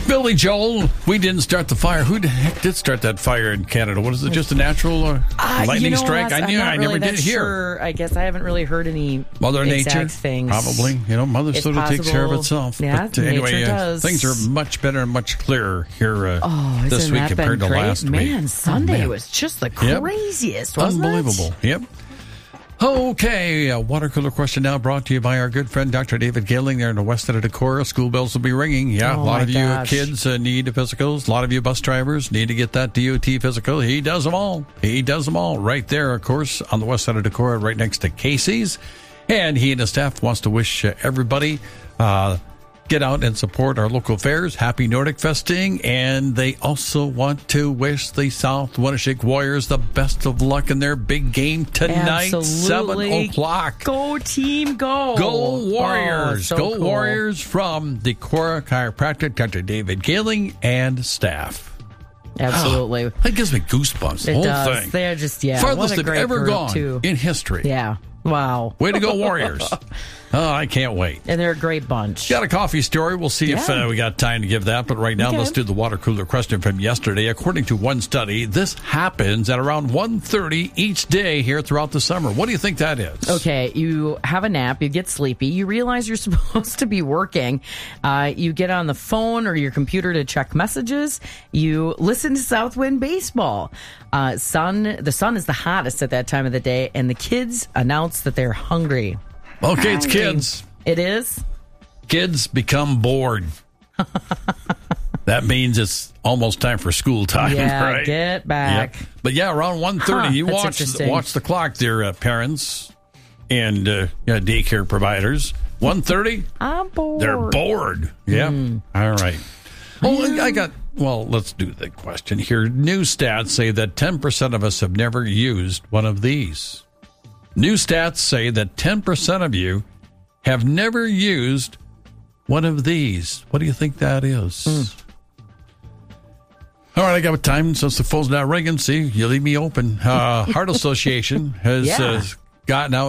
Billy Joel, we didn't start the fire. Who the heck did start that fire in Canada? What is it, just a natural lightning strike? I never did hear. Sure. I guess I haven't really heard any Mother exact Nature, things. probably. Mother It's sort of takes care of possible. itself. Yeah, but anyway, nature does. things are much better and much clearer here Isn't this week that compared been to great? last week. Man, Sunday man. was just the Yep. craziest, wasn't Unbelievable. it? Yep. Okay, a water cooler question now brought to you by our good friend Dr. David Galing there in the west side of Decorah. School bells will be ringing. Yeah, a lot of you kids need physicals. A lot of you bus drivers need to get that DOT physical. He does them all. He does them all right there, of course, on the west side of Decorah, right next to Casey's. And he and his staff wants to wish everybody get out and support our local fairs. Happy Nordic Festing. And they also want to wish the South Winneshiek Warriors the best of luck in their big game tonight, Absolutely. 7 o'clock. Go team, go. Go Warriors. Oh, so Go cool. Warriors from Decorah Chiropractic, Dr. David Galing and staff. Absolutely. That gives me goosebumps, the It whole does. thing. They're just, Farthest what a they've great ever group, gone too. in history. Yeah. Wow. Way to go, Warriors. Oh, I can't wait. And they're a great bunch. Got a coffee story. We'll see if we got time to give that. But right now, let's do the water cooler question from yesterday. According to one study, this happens at around 1:30 each day here throughout the summer. What do you think that is? Okay, you have a nap, you get sleepy, you realize you're supposed to be working, you get on the phone or your computer to check messages, you listen to Southwind Baseball. The sun is the hottest at that time of the day, and the kids announce that they're hungry. Okay, it's kids. It is? Kids become bored. That means it's almost time for school time, Yeah, right? get back. Yep. But yeah, around 1:30, you that's watch interesting. the clock there, parents and daycare providers. 1:30, I'm bored. they're bored. Yeah. All right. Well, let's do the question here. New stats say that 10% of us have never used one of these. New stats say that 10% of you have never used one of these. What do you think that is? All right, I got time since the phone's not ringing. See, you leave me open. Heart Association has gotten out